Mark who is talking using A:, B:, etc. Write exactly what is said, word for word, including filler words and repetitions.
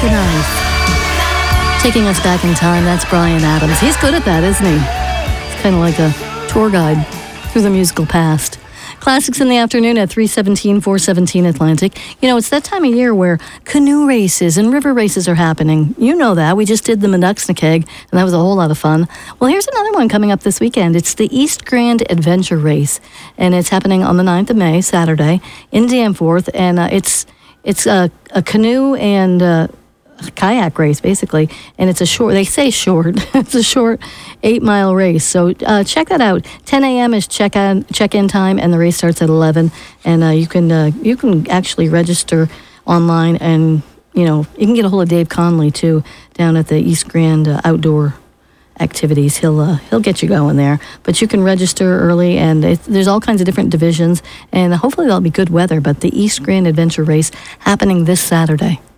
A: American Ice. Taking us back in time, that's Bryan Adams. He's good at that, isn't he? It's kind of like a tour guide through the musical past. Classics in the afternoon at three seventeen, four seventeen Atlantic. You know, it's that time of year where canoe races and river races are happening. You know that. We just did them in Uxnikeg, and that was a whole lot of fun. Well, here's another one coming up this weekend. It's the East Grand Adventure Race, and it's happening on the ninth of May, Saturday, in Danforth, and uh, it's it's a, a canoe and uh, kayak race, basically, and it's a short, they say short, it's a short eight-mile race, so uh, check that out. ten a.m. is check-in check-in time, and the race starts at eleven, and uh, you can uh, you can actually register online, and, you know, you can get a hold of Dave Conley, too, down at the East Grand uh, Outdoor Activities. He'll uh, he'll get you going there, but you can register early, and it, there's all kinds of different divisions, and hopefully there'll be good weather, but the East Grand Adventure Race happening this Saturday.